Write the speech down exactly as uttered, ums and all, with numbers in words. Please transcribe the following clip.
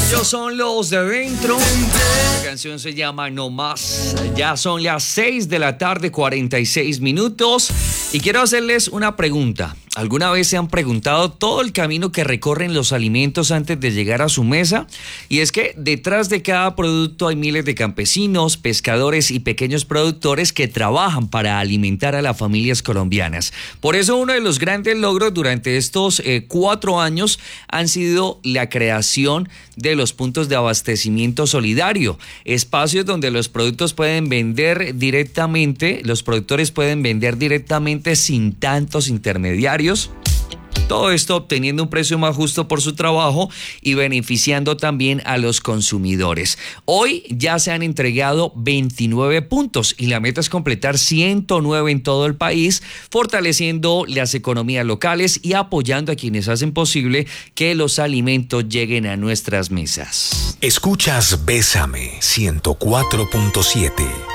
Ellos son los de dentro. La canción se llama No Más. Ya son las seis de la tarde, cuarenta y seis minutos. Y quiero hacerles una pregunta. ¿Alguna vez se han preguntado todo el camino que recorren los alimentos antes de llegar a su mesa? Y es que detrás de cada producto hay miles de campesinos, pescadores y pequeños productores que trabajan para alimentar a las familias colombianas. Por eso uno de los grandes logros durante estos eh, cuatro años han sido la creación de los puntos de abastecimiento solidario, espacios donde los productos pueden vender directamente, los productores pueden vender directamente sin tantos intermediarios. Todo esto obteniendo un precio más justo por su trabajo y beneficiando también a los consumidores. Hoy ya se han entregado veintinueve puntos y la meta es completar ciento nueve en todo el país, fortaleciendo las economías locales y apoyando a quienes hacen posible que los alimentos lleguen a nuestras mesas. Escuchas Bésame ciento cuatro punto siete.